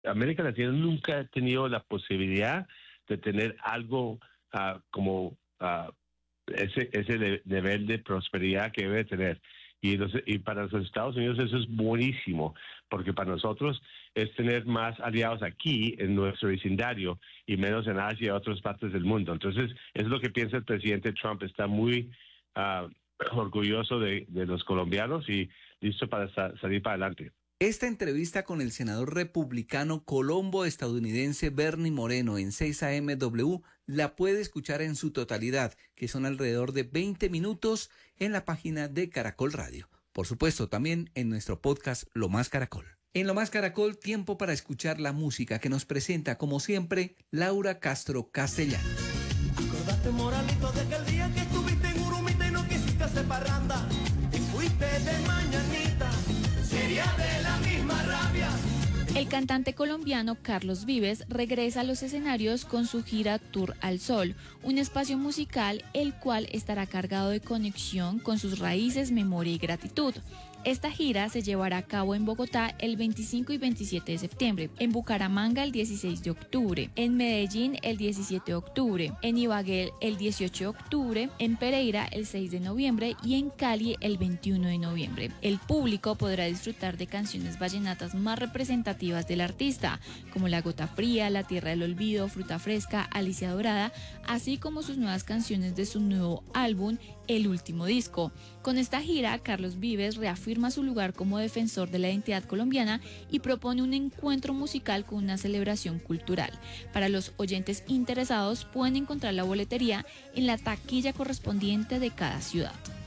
América Latina nunca ha tenido la posibilidad de tener algo como ese nivel de prosperidad que debe tener. Y para los Estados Unidos eso es buenísimo, porque para nosotros es tener más aliados aquí en nuestro vecindario y menos en Asia y otras partes del mundo. Entonces, es lo que piensa el presidente Trump. Está muy orgulloso de los colombianos y listo para salir para adelante. Esta entrevista con el senador republicano colombo estadounidense Bernie Moreno en 6 AMW la puede escuchar en su totalidad, que son alrededor de 20 minutos en la página de Caracol Radio. Por supuesto, también en nuestro podcast Lo Más Caracol. En Lo Más Caracol, tiempo para escuchar la música que nos presenta, como siempre, Laura Castro Castellano. Acordaste, moralito, de aquel día que estuviste en Urumita y no quisiste hacer parranda y fuiste de mañanita. Sería de la misma rabia. El cantante colombiano Carlos Vives regresa a los escenarios con su gira Tour al Sol, un espacio musical el cual estará cargado de conexión con sus raíces, memoria y gratitud. Esta gira se llevará a cabo en Bogotá el 25 y 27 de septiembre, en Bucaramanga el 16 de octubre, en Medellín el 17 de octubre, en Ibagué el 18 de octubre, en Pereira el 6 de noviembre y en Cali el 21 de noviembre. El público podrá disfrutar de canciones vallenatas más representativas del artista, como La Gota Fría, La Tierra del Olvido, Fruta Fresca, Alicia Dorada, así como sus nuevas canciones de su nuevo álbum, El Último Disco. Con esta gira, Carlos Vives reafirma su lugar como defensor de la identidad colombiana y propone un encuentro musical con una celebración cultural. Para los oyentes interesados, pueden encontrar la boletería en la taquilla correspondiente de cada ciudad.